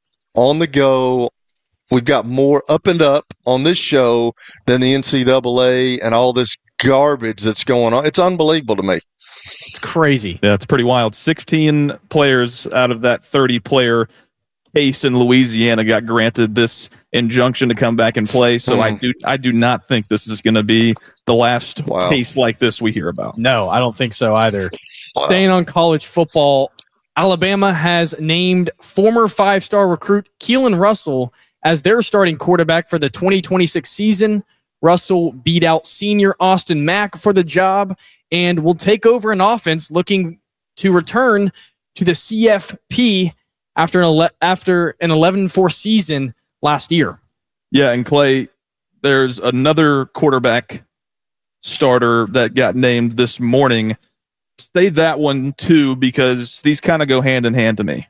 on the go. We've got more up and up on this show than the N C double A and all this garbage that's going on. It's unbelievable to me. It's crazy. Yeah, it's pretty wild. sixteen players out of that thirty-player case in Louisiana got granted this injunction to come back and play. So Mm. I do I do not think this is going to be the last Wow. case like this we hear about. No, I don't think so either. Staying on college football, Alabama has named former five-star recruit Keelan Russell as their starting quarterback for the twenty twenty-six season. Russell beat out senior Austin Mack for the job and will take over an offense looking to return to the C F P after an ele- after an eleven four season last year. Yeah, and Clay, there's another quarterback starter that got named this morning. Say that one too, because these kind of go hand in hand to me.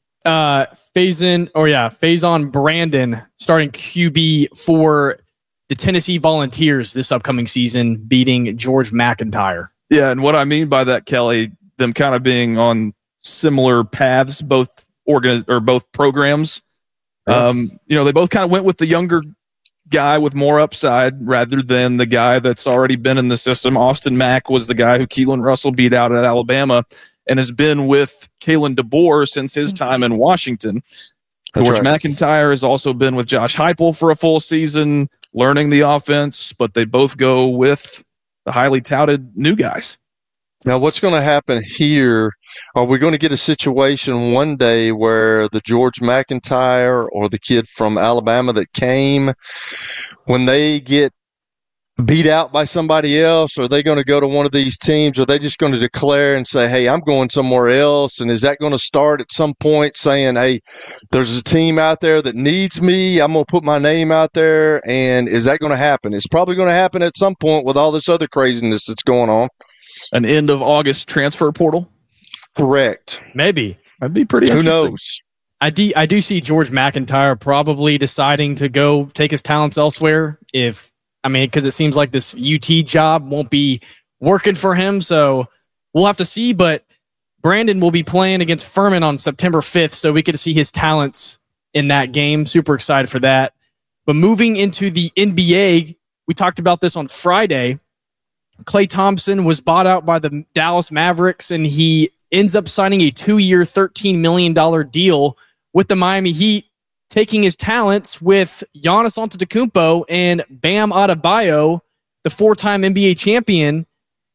Uh, Faison, or yeah, Faison Brandon starting Q B for the Tennessee Volunteers this upcoming season, beating George McIntyre. Yeah, and what I mean by that, Kelly, them kind of being on similar paths, both organ or both programs. Yeah. Um, you know, they both kind of went with the younger guy with more upside rather than the guy that's already been in the system. Austin Mack was the guy who Keelan Russell beat out at Alabama and has been with Kalen DeBoer since his time in Washington. That's George right. McIntyre has also been with Josh Heupel for a full season, learning the offense, but they both go with the highly touted new guys. Now, what's going to happen here? Are we going to get a situation one day where the George McIntyre or the kid from Alabama that came, when they get beat out by somebody else, are they going to go to one of these teams? Are they just going to declare and say, hey, I'm going somewhere else? And is that going to start at some point saying, hey, there's a team out there that needs me. I'm going to put my name out there. And is that going to happen? It's probably going to happen at some point with all this other craziness that's going on. An end of August transfer portal? Correct. Maybe. That'd be pretty Who interesting. knows? I, de- I do see George McIntyre probably deciding to go take his talents elsewhere. If I mean, because it seems like this U T job won't be working for him, so we'll have to see. But Brandon will be playing against Furman on September fifth, so we get to see his talents in that game. Super excited for that. But moving into the N B A, we talked about this on Friday. Klay Thompson was bought out by the Dallas Mavericks, and he ends up signing a two-year, thirteen million dollars deal with the Miami Heat, taking his talents with Giannis Antetokounmpo and Bam Adebayo, the four-time N B A champion,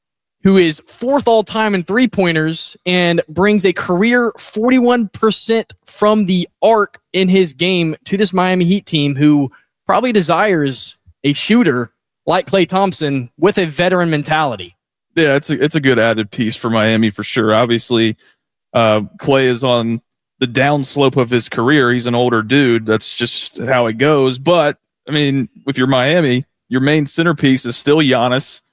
who is fourth all-time in three-pointers and brings a career forty-one percent from the arc in his game to this Miami Heat team, who probably desires a shooter like Klay Thompson with a veteran mentality. Yeah, it's a, it's a good added piece for Miami for sure. Obviously, uh, Klay is on the downslope of his career. He's an older dude. That's just how it goes. But, I mean, if you're Miami, your main centerpiece is still Giannis,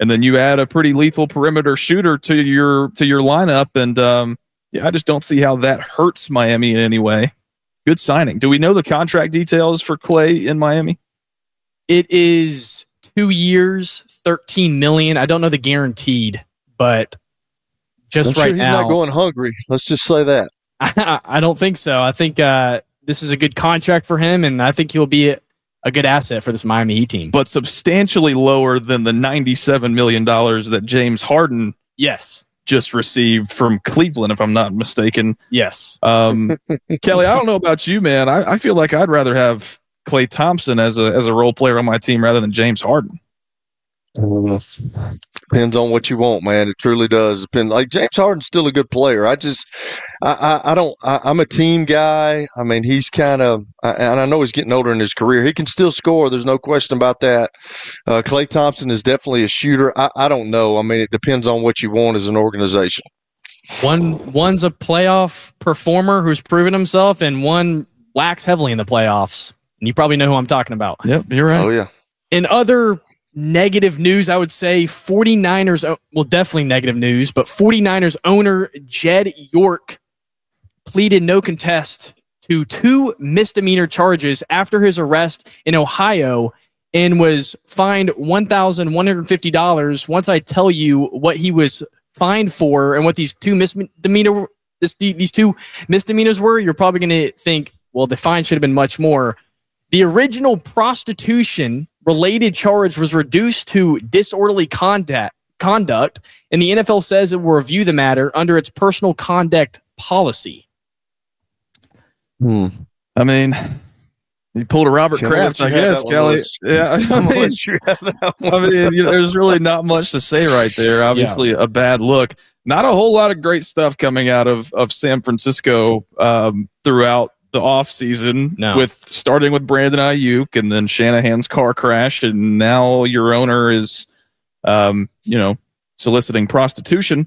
and then you add a pretty lethal perimeter shooter to your to your lineup, and um, yeah, I just don't see how that hurts Miami in any way. Good signing. Do we know the contract details for Klay in Miami? It is two years, thirteen million. I don't know the guaranteed, but just I'm right sure he's now, not going hungry. Let's just say that. I, I don't think so. I think uh, this is a good contract for him, and I think he'll be a, a good asset for this Miami Heat team. But substantially lower than the ninety-seven million dollars that James Harden yes. just received from Cleveland, if I'm not mistaken. Yes. Um, Kelly, I don't know about you, man. I, I feel like I'd rather have Klay Thompson as a as a role player on my team rather than James Harden. Uh, depends on what you want, man. It truly does depend. Like James Harden's still a good player. I just, I, I, I don't. I, I'm a team guy. I mean, he's kind of, and I know he's getting older in his career. He can still score. There's no question about that. Uh, Klay Thompson is definitely a shooter. I, I don't know. I mean, it depends on what you want as an organization. One one's a playoff performer who's proven himself, and one lacks heavily in the playoffs. And you probably know who I'm talking about. Yep, you're right. Oh yeah. In other negative news, I would say 49ers, well, definitely negative news, but 49ers owner Jed York pleaded no contest to two misdemeanor charges after his arrest in Ohio and was fined one thousand one hundred fifty dollars. Once I tell you what he was fined for and what these two misdemeanor this, these two misdemeanors were, you're probably going to think, well, the fine should have been much more. The original prostitution related charge was reduced to disorderly conduct, conduct, and the N F L says it will review the matter under its personal conduct policy. Hmm. I mean, you pulled a Robert Can Kraft, I, I guess, Kelly. Yeah, I mean, I mean you know, there's really not much to say right there. Obviously, yeah. a bad look. Not a whole lot of great stuff coming out of of San Francisco um, throughout the offseason, no. with starting with Brandon Ayuk and then Shanahan's car crash, and now your owner is, um, you know, soliciting prostitution.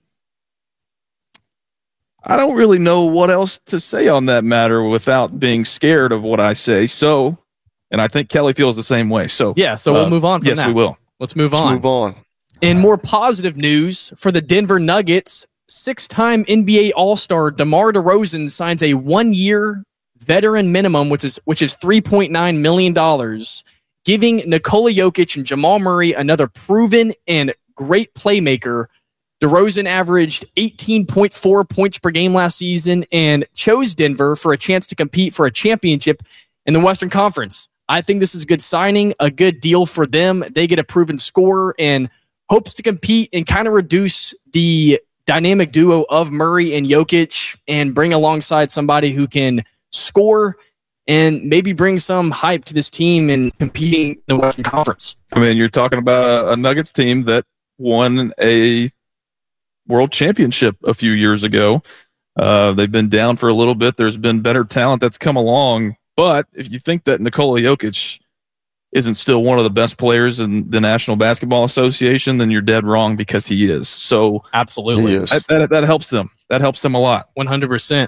I don't really know what else to say on that matter without being scared of what I say. So, and I think Kelly feels the same way. So yeah, so we'll uh, move on from yes, that. we will. Let's move Let's on. move on. In more positive news for the Denver Nuggets, six-time N B A All-Star DeMar DeRozan signs a one-year veteran minimum, which is which is three point nine million dollars, giving Nikola Jokic and Jamal Murray another proven and great playmaker. DeRozan averaged eighteen point four points per game last season and chose Denver for a chance to compete for a championship in the Western Conference. I think this is a good signing, a good deal for them. They get a proven scorer and hopes to compete and kind of reduce the dynamic duo of Murray and Jokic and bring alongside somebody who can score and maybe bring some hype to this team and competing in the Western Conference. I mean, you're talking about a Nuggets team that won a world championship a few years ago. Uh, they've been down for a little bit. There's been better talent that's come along. But if you think that Nikola Jokic isn't still one of the best players in the National Basketball Association, then you're dead wrong, because he is. So absolutely, that, that, that helps them. That helps them a lot. one hundred percent.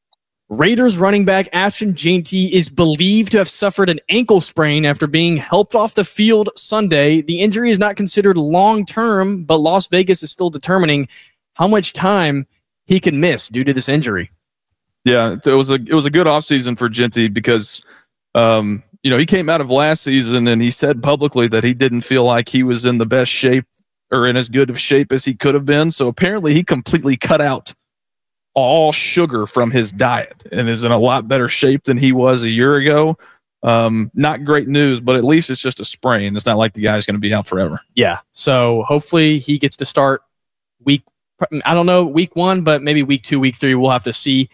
Raiders running back Ashton Jeanty is believed to have suffered an ankle sprain after being helped off the field Sunday. The injury is not considered long-term, but Las Vegas is still determining how much time he could miss due to this injury. Yeah, it was a it was a good offseason for Jeanty because um, you know, he came out of last season and he said publicly that he didn't feel like he was in the best shape or in as good of shape as he could have been. So apparently he completely cut out all sugar from his diet and is in a lot better shape than he was a year ago. Um, not great news, but at least it's just a sprain. It's not like the guy's going to be out forever. Yeah. So hopefully he gets to start week, I don't know, week one, but maybe week two, week three, we'll have to see.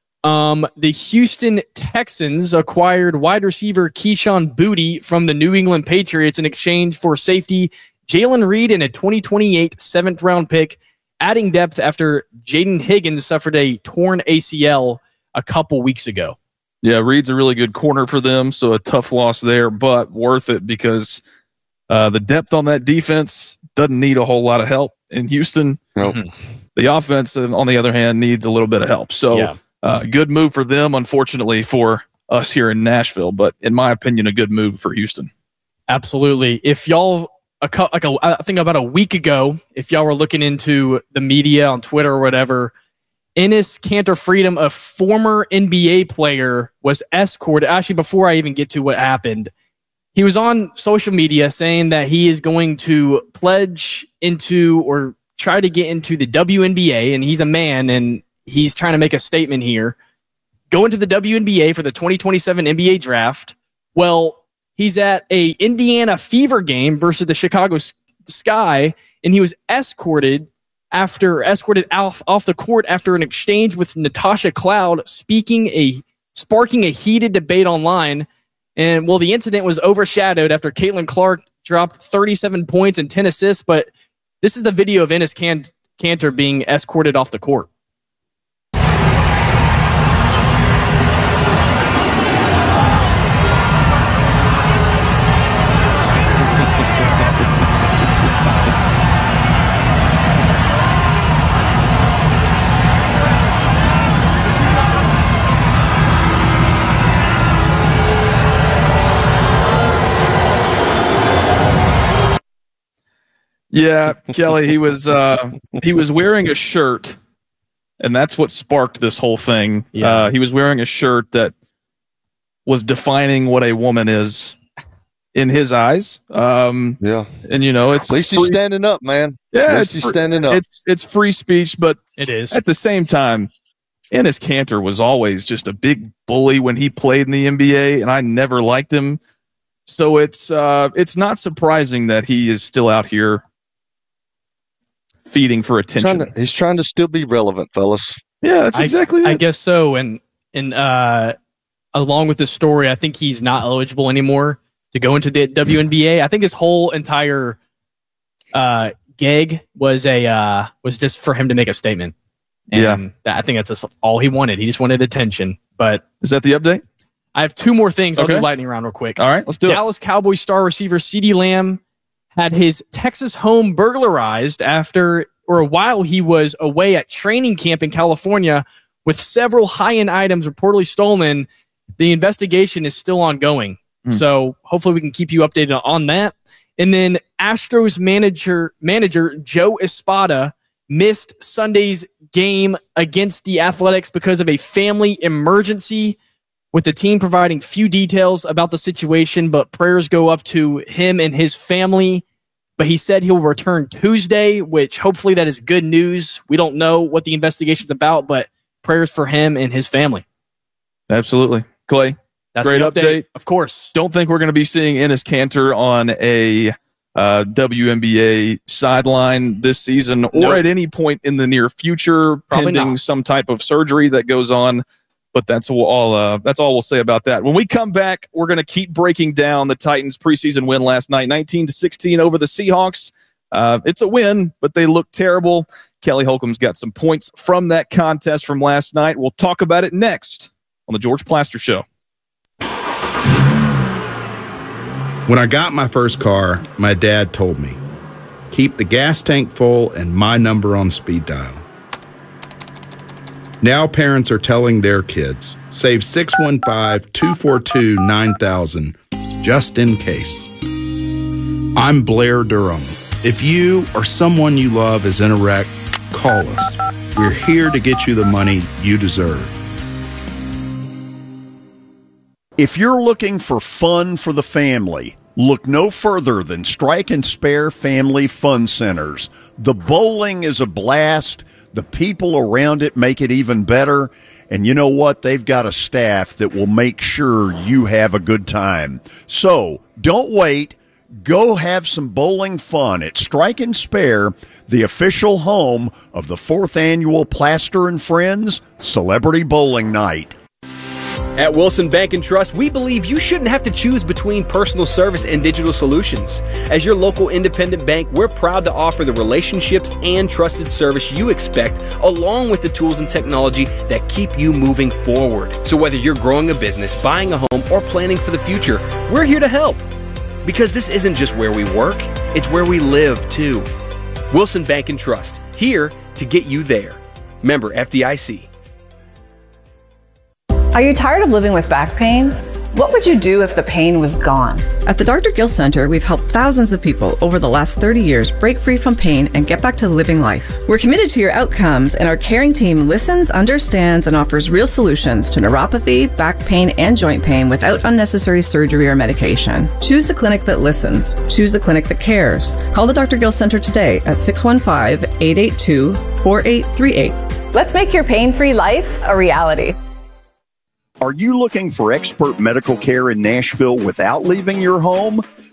Um, the Houston Texans acquired wide receiver Keyshawn Boutte from the New England Patriots in exchange for safety Jalen Reed and a twenty twenty-eight seventh round pick, adding depth after Jaden Higgins suffered a torn A C L a couple weeks ago. Yeah, Reed's a really good corner for them, so a tough loss there, but worth it because uh, the depth on that defense doesn't need a whole lot of help in Houston. Nope. The offense, on the other hand, needs a little bit of help. So yeah. uh, good move for them, unfortunately, for us here in Nashville, but in my opinion, a good move for Houston. Absolutely. If y'all a like a I think about a week ago, if y'all were looking into the media on Twitter or whatever, Enes Kanter Freedom, a former N B A player, was escorted. Actually, before I even get to what happened, he was on social media saying that he is going to pledge into or try to get into the W N B A, and he's a man, and he's trying to make a statement here. Go into the W N B A for the twenty twenty-seven N B A draft. Well, he's at a Indiana Fever game versus the Chicago Sky, and he was escorted after escorted off, off the court after an exchange with Natasha Cloud, speaking a sparking a heated debate online. And well, the incident was overshadowed after Caitlin Clark dropped thirty-seven points and ten assists. But this is the video of Enes Can- Kanter being escorted off the court. Yeah, Kelly, he was uh, he was wearing a shirt, and that's what sparked this whole thing. Yeah. Uh, he was wearing a shirt that was defining what a woman is in his eyes. Um, yeah, and you know, it's at least he's free, standing up, man. Yeah, at least it's he's free, standing up. It's it's free speech, but it is at the same time. Enes Kanter was always just a big bully when he played in the N B A, and I never liked him. So it's uh, it's not surprising that he is still out here feeding for attention. Trying to, he's trying to still be relevant, fellas. Yeah, that's exactly I, it. I guess so. And and uh, along with the story, I think he's not eligible anymore to go into the W N B A. I think his whole entire uh, gig was a uh, was just for him to make a statement. And yeah, that, I think that's just all he wanted. He just wanted attention. But is that the update? I have two more things. Okay. I'll do lightning round real quick. All right, let's do Dallas it. Dallas Cowboys star receiver CeeDee Lamb had his Texas home burglarized after or while he was away at training camp in California with several high-end items reportedly stolen. The investigation is still ongoing. Mm. So hopefully we can keep you updated on that. And then Astros manager manager Joe Espada missed Sunday's game against the Athletics because of a family emergency, with the team providing few details about the situation, but prayers go up to him and his family. But he said he'll return Tuesday, which hopefully that is good news. We don't know what the investigation's about, but prayers for him and his family. Absolutely. Clay, That's great the update, update. Of course. Don't think we're going to be seeing Enes Kanter on a uh, W N B A sideline this season or Nope. at any point in the near future, Probably pending not. some type of surgery that goes on. But that's all. Uh, that's all we'll say about that. When we come back, we're going to keep breaking down the Titans' preseason win last night, nineteen to sixteen over the Seahawks. Uh, it's a win, but they look terrible. Kelly Holcomb's got some points from that contest from last night. We'll talk about it next on the George Plaster Show. When I got my first car, my dad told me, keep the gas tank full and my number on speed dial. Now parents are telling their kids, save six one five, two four two, nine thousand, just in case. I'm Blair Durham. If you or someone you love is in a wreck, call us. We're here to get you the money you deserve. If you're looking for fun for the family, look no further than Strike and Spare Family Fun Centers. The bowling is a blast. The people around it make it even better. And you know what? They've got a staff that will make sure you have a good time. So don't wait. Go have some bowling fun at Strike and Spare, the official home of the fourth annual Plaster and Friends Celebrity Bowling Night. At Wilson Bank and Trust, we believe you shouldn't have to choose between personal service and digital solutions. As your local independent bank, we're proud to offer the relationships and trusted service you expect, along with the tools and technology that keep you moving forward. So whether you're growing a business, buying a home, or planning for the future, we're here to help. Because this isn't just where we work, it's where we live, too. Wilson Bank and Trust, here to get you there. Member F D I C. Are you tired of living with back pain? What would you do if the pain was gone? At the Doctor Gill Center, we've helped thousands of people over the last thirty years break free from pain and get back to living life. We're committed to your outcomes, and our caring team listens, understands, and offers real solutions to neuropathy, back pain, and joint pain without unnecessary surgery or medication. Choose the clinic that listens. Choose the clinic that cares. Call the Doctor Gill Center today at six one five, eight eight two, four eight three eight. Let's make your pain-free life a reality. Are you looking for expert medical care in Nashville without leaving your home?